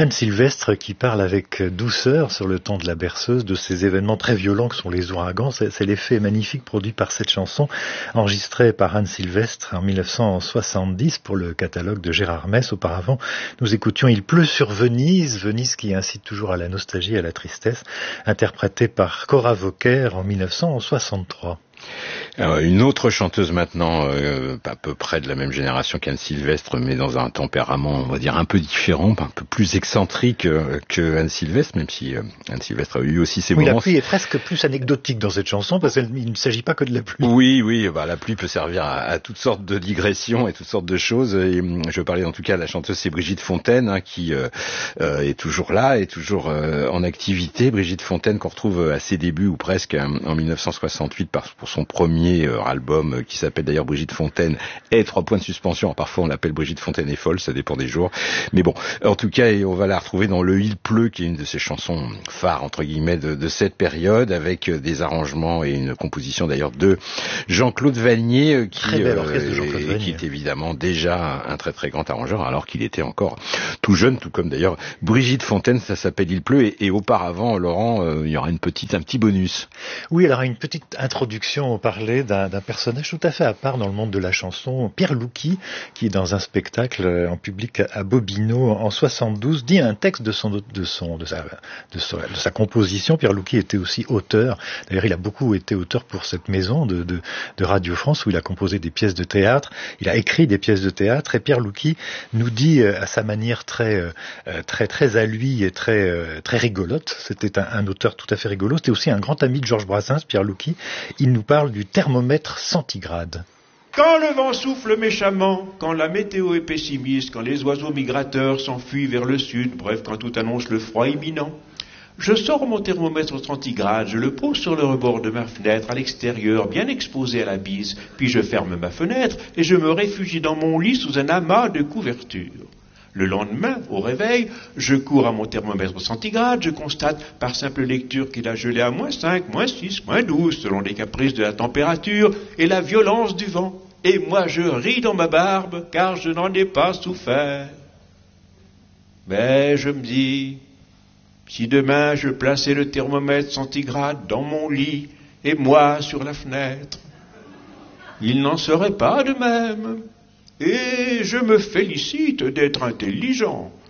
Anne Sylvestre qui parle avec douceur sur le ton de la berceuse de ces événements très violents que sont les ouragans. C'est l'effet magnifique produit par cette chanson enregistrée par Anne Sylvestre en 1970 pour le catalogue de Gérard Mess. Auparavant, nous écoutions Il pleut sur Venise, Venise qui incite toujours à la nostalgie et à la tristesse, interprétée par Cora Vauquer en 1963. Alors, une autre chanteuse maintenant, à peu près de la même génération qu'Anne Sylvestre, mais dans un tempérament, on va dire, un peu différent, un peu plus excentrique que Anne Sylvestre, même si Anne Sylvestre a eu aussi ses moments. La pluie est presque plus anecdotique dans cette chanson, parce qu'il ne s'agit pas que de la pluie. Oui, la pluie peut servir à toutes sortes de digressions et toutes sortes de choses. Et je veux parler en tout cas de la chanteuse, c'est Brigitte Fontaine, qui est toujours là, est toujours en activité. Brigitte Fontaine qu'on retrouve à ses débuts, ou presque, en 1968, pour son premier album qui s'appelle d'ailleurs Brigitte Fontaine et 3 points de suspension. Alors, parfois on l'appelle Brigitte Fontaine est folle, ça dépend des jours. Mais bon, en tout cas, on va la retrouver dans Le Il pleut, qui est une de ses chansons phares entre guillemets de cette période, avec des arrangements et une composition d'ailleurs de Jean-Claude Vannier, qui est évidemment déjà un très très grand arrangeur, alors qu'il était encore tout jeune, tout comme d'ailleurs Brigitte Fontaine. Ça s'appelle Il pleut, et auparavant, Laurent, il y aura un petit bonus. Oui, alors une petite introduction. On parlait d'un personnage tout à fait à part dans le monde de la chanson, Pierre Louki, qui dans un spectacle en public à Bobino en 72 dit un texte de sa composition. Pierre Louki était aussi auteur. D'ailleurs, il a beaucoup été auteur pour cette maison de Radio France où il a composé des pièces de théâtre. Il a écrit des pièces de théâtre, et Pierre Louki nous dit à sa manière très à lui et très rigolote. C'était un auteur tout à fait rigolo. C'était aussi un grand ami de Georges Brassens, Pierre Louki. Il nous parle du thermomètre centigrade. Quand le vent souffle méchamment, quand la météo est pessimiste, quand les oiseaux migrateurs s'enfuient vers le sud, bref, quand tout annonce le froid imminent, je sors mon thermomètre centigrade, je le pose sur le rebord de ma fenêtre, à l'extérieur, bien exposé à la bise, puis je ferme ma fenêtre et je me réfugie dans mon lit sous un amas de couvertures. Le lendemain, au réveil, je cours à mon thermomètre centigrade, je constate par simple lecture qu'il a gelé à -5, -6, -12, selon les caprices de la température et la violence du vent. Et moi je ris dans ma barbe, car je n'en ai pas souffert. Mais je me dis, si demain je plaçais le thermomètre centigrade dans mon lit et moi sur la fenêtre, il n'en serait pas de même. Et je me félicite d'être intelligent.